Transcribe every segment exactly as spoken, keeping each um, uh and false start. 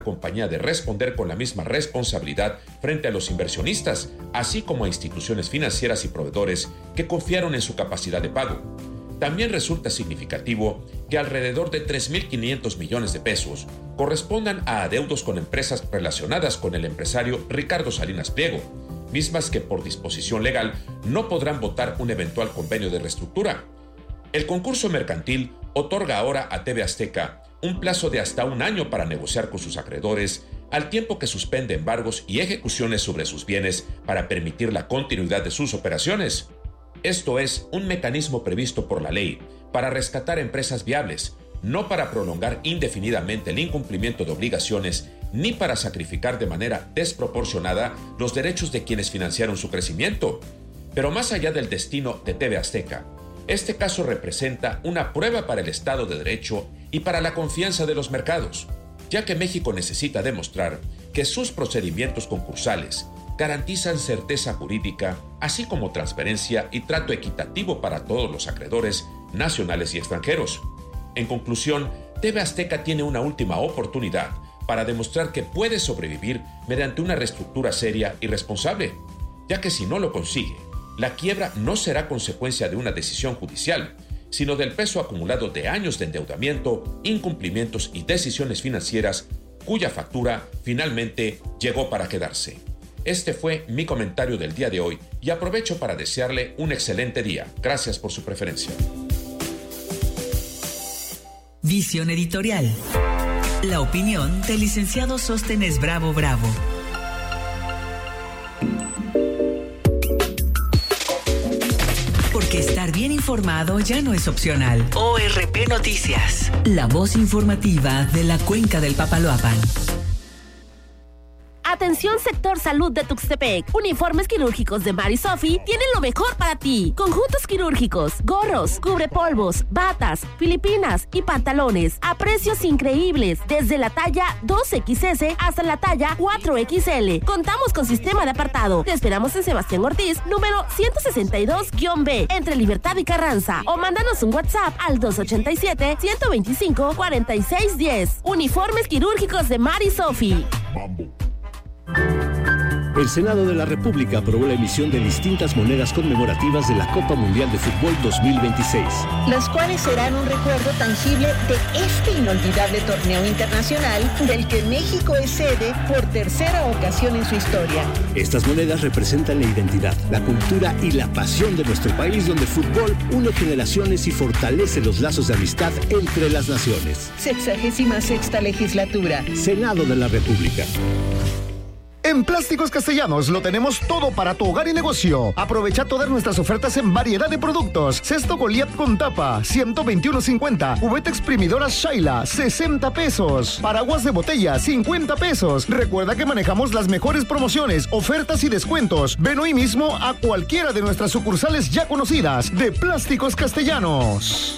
compañía de responder con la misma responsabilidad frente a los inversionistas, así como a instituciones financieras y proveedores que confiaron en su capacidad de pago. También resulta significativo que alrededor de tres mil quinientos millones de pesos correspondan a adeudos con empresas relacionadas con el empresario Ricardo Salinas Pliego, mismas que por disposición legal no podrán votar un eventual convenio de reestructura. El concurso mercantil otorga ahora a T V Azteca un plazo de hasta un año para negociar con sus acreedores, al tiempo que suspende embargos y ejecuciones sobre sus bienes para permitir la continuidad de sus operaciones. Esto es un mecanismo previsto por la ley para rescatar empresas viables, no para prolongar indefinidamente el incumplimiento de obligaciones ni para sacrificar de manera desproporcionada los derechos de quienes financiaron su crecimiento. Pero más allá del destino de T V Azteca, este caso representa una prueba para el Estado de Derecho y para la confianza de los mercados, ya que México necesita demostrar que sus procedimientos concursales garantizan certeza jurídica, así como transparencia y trato equitativo para todos los acreedores nacionales y extranjeros. En conclusión, T V Azteca tiene una última oportunidad para demostrar que puede sobrevivir mediante una reestructura seria y responsable, ya que si no lo consigue, la quiebra no será consecuencia de una decisión judicial, sino del peso acumulado de años de endeudamiento, incumplimientos y decisiones financieras cuya factura finalmente llegó para quedarse. Este fue mi comentario del día de hoy y aprovecho para desearle un excelente día. Gracias por su preferencia. Visión editorial. La opinión del licenciado Sóstenes Bravo Bravo. Porque estar bien informado ya no es opcional. O R P Noticias, la voz informativa de la Cuenca del Papaloapan. Atención sector salud de Tuxtepec. Uniformes quirúrgicos de Mari Sofi tienen lo mejor para ti. Conjuntos quirúrgicos, gorros, cubrepolvos, batas, filipinas y pantalones a precios increíbles desde la talla dos equis ese hasta la talla cuatro equis ele. Contamos con sistema de apartado. Te esperamos en Sebastián Ortiz, número ciento sesenta y dos B, entre Libertad y Carranza. O mándanos un WhatsApp al dos ochenta y siete, ciento veinticinco, cuarenta y seis diez. Uniformes quirúrgicos de Mari Sofi. El Senado de la República aprobó la emisión de distintas monedas conmemorativas de la Copa Mundial de Fútbol dos mil veintiséis. Las cuales serán un recuerdo tangible de este inolvidable torneo internacional del que México es sede por tercera ocasión en su historia. Estas monedas representan la identidad, la cultura y la pasión de nuestro país, donde el fútbol une generaciones y fortalece los lazos de amistad entre las naciones. Sexagésima sexta legislatura. Senado de la República. En Plásticos Castellanos lo tenemos todo para tu hogar y negocio. Aprovecha todas nuestras ofertas en variedad de productos. Cesto Goliat con tapa, ciento veintiuno cincuenta. Cubeta exprimidora Shaila, sesenta pesos. Paraguas de botella, cincuenta pesos. Recuerda que manejamos las mejores promociones, ofertas y descuentos. Ven hoy mismo a cualquiera de nuestras sucursales ya conocidas de Plásticos Castellanos.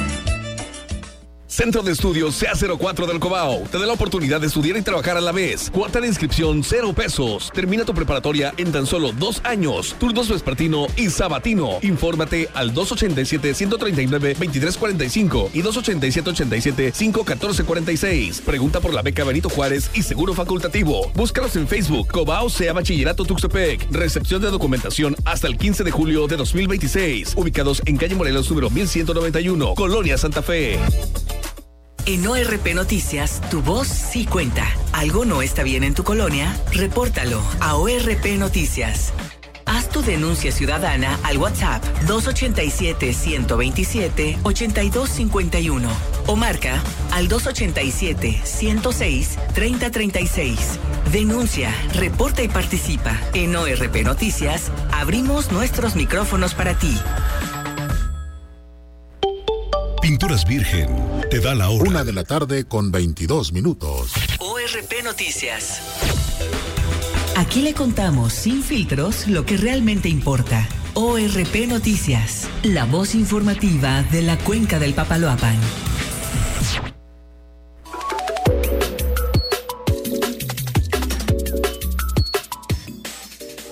Centro de Estudios C A cero cuatro del Cobao te da la oportunidad de estudiar y trabajar a la vez. Cuota de inscripción cero pesos. Termina tu preparatoria en tan solo dos años. Turnos vespertino y sabatino. Infórmate al dos ochenta y siete, ciento treinta y nueve, veintitrés cuarenta y cinco y dos ochenta y siete, ochenta y siete, cinco catorce cuarenta y seis. Pregunta por la beca Benito Juárez y seguro facultativo. Búscalos en Facebook. Cobao C E A Bachillerato Tuxtepec. Recepción de documentación hasta el quince de julio de dos mil veintiséis. Ubicados en calle Morelos número mil ciento noventa y uno, Colonia Santa Fe. En O R P Noticias, tu voz sí cuenta. ¿Algo no está bien en tu colonia? Repórtalo a O R P Noticias. Haz tu denuncia ciudadana al WhatsApp dos ochenta y siete, ciento veintisiete, ochenta y dos cincuenta y uno o marca al dos ochenta y siete, ciento seis, treinta treinta y seis. Denuncia, reporta y participa. En O R P Noticias, abrimos nuestros micrófonos para ti. Pinturas Virgen te da la hora. Una de la tarde con veintidós minutos. O R P Noticias. Aquí le contamos sin filtros lo que realmente importa. O R P Noticias, la voz informativa de la Cuenca del Papaloapan.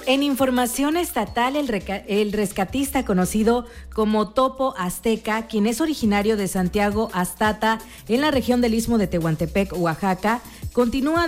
En información estatal, el, reca- el rescatista conocido como Topo Azteca, quien es originario de Santiago Astata, en la región del Istmo de Tehuantepec, Oaxaca, continúa